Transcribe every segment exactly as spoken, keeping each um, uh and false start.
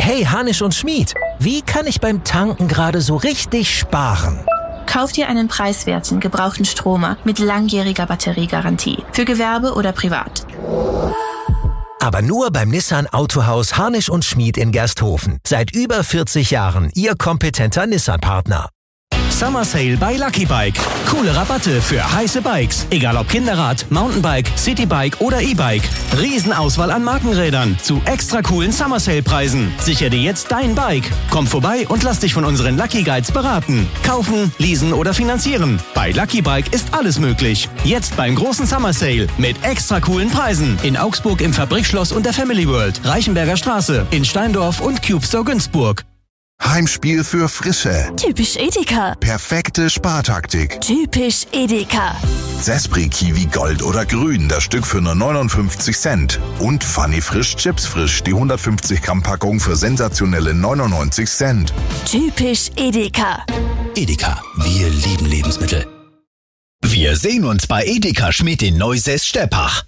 Hey, Hanisch und Schmied, wie kann ich beim Tanken gerade so richtig sparen? Kauf dir einen preiswerten, gebrauchten Stromer mit langjähriger Batteriegarantie. Für Gewerbe oder privat. Aber nur beim Nissan Autohaus Hanisch und Schmied in Gersthofen. Seit über vierzig Jahren Ihr kompetenter Nissan-Partner. Summer Sale bei Lucky Bike. Coole Rabatte für heiße Bikes. Egal ob Kinderrad, Mountainbike, Citybike oder E-Bike. Riesenauswahl an Markenrädern zu extra coolen Summer Sale Preisen. Sichere dir jetzt dein Bike. Komm vorbei und lass dich von unseren Lucky Guides beraten. Kaufen, leasen oder finanzieren. Bei Lucky Bike ist alles möglich. Jetzt beim großen Summer Sale mit extra coolen Preisen. In Augsburg im Fabrikschloss und der Family World. Reichenberger Straße. In Steindorf und Cube Store Günzburg. Heimspiel für Frische. Typisch Edeka. Perfekte Spartaktik. Typisch Edeka. Zespri Kiwi Gold oder Grün, das Stück für nur neunundfünfzig Cent. Und Funny Frisch Chips Frisch, die hundertfünfzig Gramm Packung für sensationelle neunundneunzig Cent. Typisch Edeka. Edeka, wir lieben Lebensmittel. Wir sehen uns bei Edeka Schmidt in Neusäß-Steppach.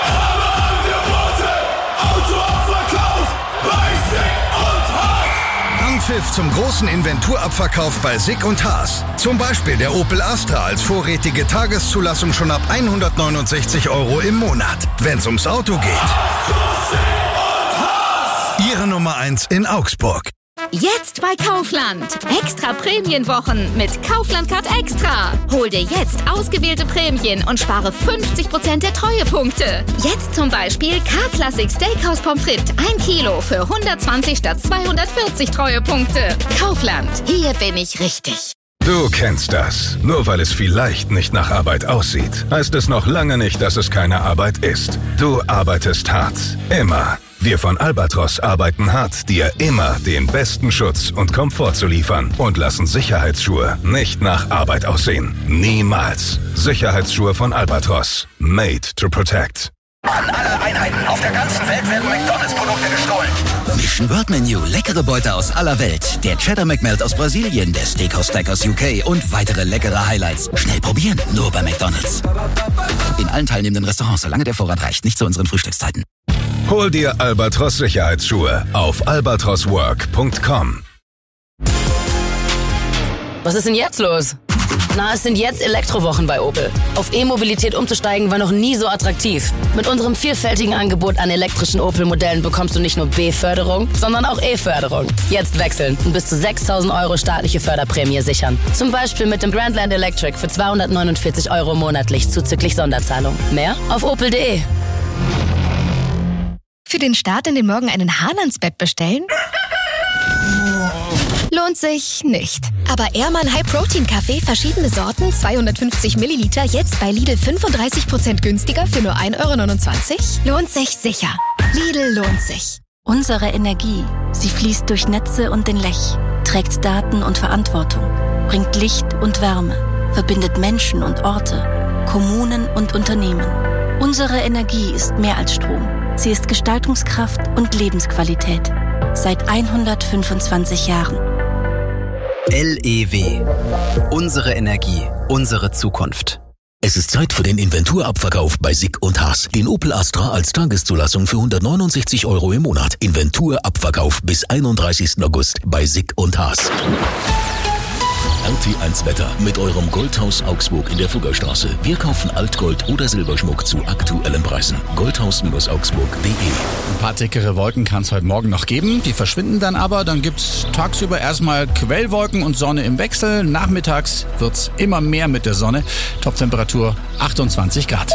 Anpfiff zum großen Inventurabverkauf bei Sick und Haas. Zum Beispiel der Opel Astra als vorrätige Tageszulassung schon ab hundertneunundsechzig Euro im Monat. Wenn's ums Auto geht. Ihre Nummer eins in Augsburg. Jetzt bei Kaufland. Extra Prämienwochen mit Kaufland Card Extra. Hol dir jetzt ausgewählte Prämien und spare fünfzig Prozent der Treuepunkte. Jetzt zum Beispiel K-Classic Steakhouse Pommes frites ein Kilo für hundertzwanzig statt zweihundertvierzig Treuepunkte. Kaufland. Hier bin ich richtig. Du kennst das. Nur weil es vielleicht nicht nach Arbeit aussieht, heißt es noch lange nicht, dass es keine Arbeit ist. Du arbeitest hart. Immer. Wir von Albatros arbeiten hart, dir immer den besten Schutz und Komfort zu liefern und lassen Sicherheitsschuhe nicht nach Arbeit aussehen. Niemals. Sicherheitsschuhe von Albatros. Made to protect. An alle Einheiten auf der ganzen Welt werden McDonalds-Produkte gestohlen. Mission World Menu, leckere Beute aus aller Welt. Der Cheddar McMelt aus Brasilien, der Steakhouse Stack aus U K und weitere leckere Highlights. Schnell probieren, nur bei McDonalds. In allen teilnehmenden Restaurants, solange der Vorrat reicht, nicht zu unseren Frühstückszeiten. Hol dir Albatros Sicherheitsschuhe auf albatros work punkt com. Was ist denn jetzt los? Na, es sind jetzt Elektrowochen bei Opel. Auf E-Mobilität umzusteigen war noch nie so attraktiv. Mit unserem vielfältigen Angebot an elektrischen Opel-Modellen bekommst du nicht nur B-Förderung, sondern auch E-Förderung. Jetzt wechseln und bis zu sechstausend Euro staatliche Förderprämie sichern. Zum Beispiel mit dem Grandland Electric für zweihundertneunundvierzig Euro monatlich zuzüglich Sonderzahlung. Mehr auf opel punkt de. Für den Start in den Morgen einen Hahn ans Bett bestellen? Lohnt sich nicht. Aber Ehrmann High Protein Kaffee, verschiedene Sorten, zweihundertfünfzig Milliliter, jetzt bei Lidl fünfunddreißig Prozent günstiger für nur ein Euro neunundzwanzig? Lohnt sich sicher. Lidl lohnt sich. Unsere Energie, sie fließt durch Netze und den Lech, trägt Daten und Verantwortung, bringt Licht und Wärme, verbindet Menschen und Orte, Kommunen und Unternehmen. Unsere Energie ist mehr als Strom. Sie ist Gestaltungskraft und Lebensqualität. Seit hundertfünfundzwanzig Jahren. L E W. Unsere Energie, unsere Zukunft. Es ist Zeit für den Inventurabverkauf bei Sick und Haas. Den Opel Astra als Tageszulassung für hundertneunundsechzig Euro im Monat. Inventurabverkauf bis einunddreißigsten August bei Sick und Haas. R T eins Wetter mit eurem Goldhaus Augsburg in der Fuggerstraße. Wir kaufen Altgold oder Silberschmuck zu aktuellen Preisen. goldhaus Augsburg punkt de. Ein paar dickere Wolken kann es heute Morgen noch geben. Die verschwinden dann aber. Dann gibt es tagsüber erstmal Quellwolken und Sonne im Wechsel. Nachmittags wird es immer mehr mit der Sonne. Toptemperatur achtundzwanzig Grad.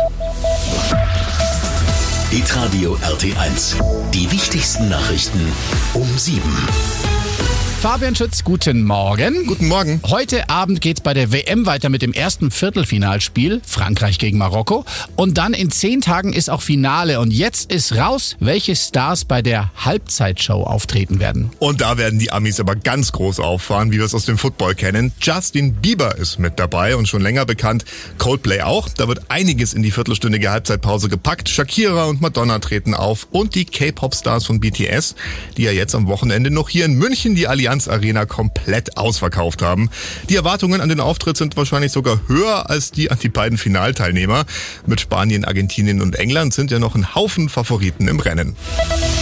Hitradio R T eins. Die wichtigsten Nachrichten um sieben. Fabian Schütz, guten Morgen. Guten Morgen. Heute Abend geht's bei der W M weiter mit dem ersten Viertelfinalspiel, Frankreich gegen Marokko. Und dann in zehn Tagen ist auch Finale. Und jetzt ist raus, welche Stars bei der Halbzeitshow auftreten werden. Und da werden die Amis aber ganz groß auffahren, wie wir es aus dem Football kennen. Justin Bieber ist mit dabei und schon länger bekannt. Coldplay auch. Da wird einiges in die viertelstündige Halbzeitpause gepackt. Shakira und Madonna treten auf. Und die K-Pop-Stars von B T S, die ja jetzt am Wochenende noch hier in München die Allianz Arena komplett ausverkauft haben. Die Erwartungen an den Auftritt sind wahrscheinlich sogar höher als die an die beiden Finalteilnehmer. Mit Spanien, Argentinien und England sind ja noch ein Haufen Favoriten im Rennen.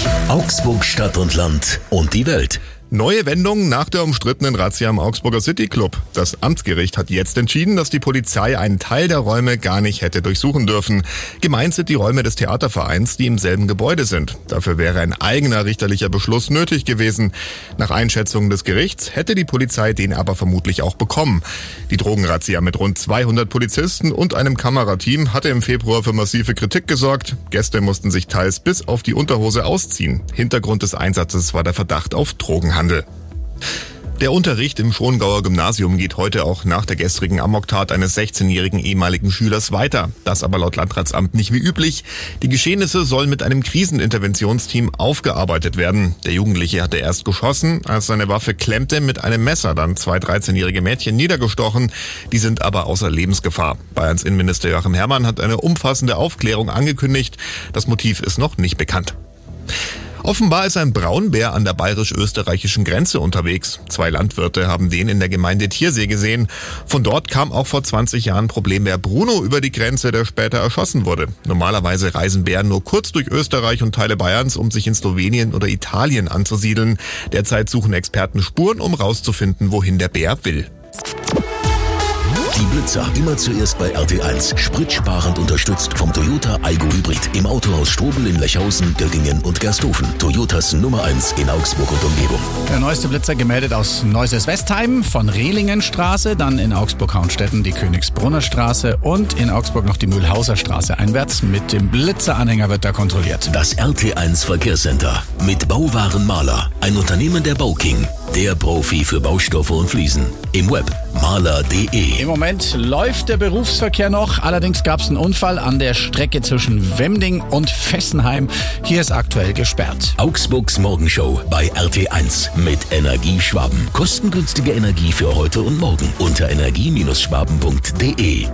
Augsburg Stadt und Land und die Welt. Neue Wendung nach der umstrittenen Razzia am Augsburger City Club. Das Amtsgericht hat jetzt entschieden, dass die Polizei einen Teil der Räume gar nicht hätte durchsuchen dürfen. Gemeint sind die Räume des Theatervereins, die im selben Gebäude sind. Dafür wäre ein eigener richterlicher Beschluss nötig gewesen. Nach Einschätzung des Gerichts hätte die Polizei den aber vermutlich auch bekommen. Die Drogenrazzia mit rund zweihundert Polizisten und einem Kamerateam hatte im Februar für massive Kritik gesorgt. Gäste mussten sich teils bis auf die Unterhose ausziehen. Hintergrund des Einsatzes war der Verdacht auf Drogenhandel. Der Unterricht im Schongauer Gymnasium geht heute auch nach der gestrigen Amoktat eines sechzehnjährigen ehemaligen Schülers weiter. Das aber laut Landratsamt nicht wie üblich. Die Geschehnisse sollen mit einem Kriseninterventionsteam aufgearbeitet werden. Der Jugendliche hatte erst geschossen, als seine Waffe klemmte, mit einem Messer dann zwei dreizehnjährige Mädchen niedergestochen. Die sind aber außer Lebensgefahr. Bayerns Innenminister Joachim Herrmann hat eine umfassende Aufklärung angekündigt. Das Motiv ist noch nicht bekannt. Offenbar ist ein Braunbär an der bayerisch-österreichischen Grenze unterwegs. Zwei Landwirte haben den in der Gemeinde Thiersee gesehen. Von dort kam auch vor zwanzig Jahren Problembär Bruno über die Grenze, der später erschossen wurde. Normalerweise reisen Bären nur kurz durch Österreich und Teile Bayerns, um sich in Slowenien oder Italien anzusiedeln. Derzeit suchen Experten Spuren, um rauszufinden, wohin der Bär will. Die Blitzer immer zuerst bei R T eins. Spritsparend unterstützt vom Toyota Aygo Hybrid. Im Autohaus Strobel in Lechhausen, Göttingen und Gersthofen. Toyotas Nummer eins in Augsburg und Umgebung. Der neueste Blitzer gemeldet aus Neuses-Westheim, von Rehlingenstraße, dann in Augsburg-Hauenstetten die Königsbrunner Straße und in Augsburg noch die Mühlhauser Straße einwärts. Mit dem Blitzeranhänger wird da kontrolliert. Das R T eins Verkehrscenter mit Bauwaren Maler. Ein Unternehmen der Bauking. Der Profi für Baustoffe und Fliesen. Im Web maler punkt de. Im Moment läuft der Berufsverkehr noch. Allerdings gab es einen Unfall an der Strecke zwischen Wemding und Fessenheim. Hier ist aktuell gesperrt. Augsburgs Morgenshow bei R T eins mit Energie Schwaben. Kostengünstige Energie für heute und morgen unter energie schwaben punkt de.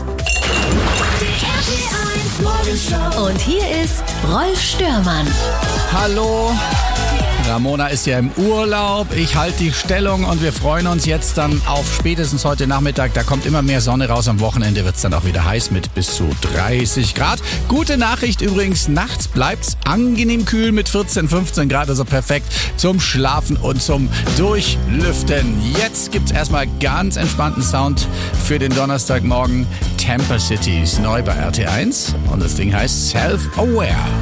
Und hier ist Rolf Störmann. Hallo. Ramona ist ja im Urlaub, ich halte die Stellung und wir freuen uns jetzt dann auf spätestens heute Nachmittag. Da kommt immer mehr Sonne raus, am Wochenende wird es dann auch wieder heiß mit bis zu dreißig Grad. Gute Nachricht übrigens, nachts bleibt es angenehm kühl mit vierzehn, fünfzehn Grad, also perfekt zum Schlafen und zum Durchlüften. Jetzt gibt es erstmal ganz entspannten Sound für den Donnerstagmorgen. Temper City ist neu bei R T eins und das Ding heißt Self-Aware.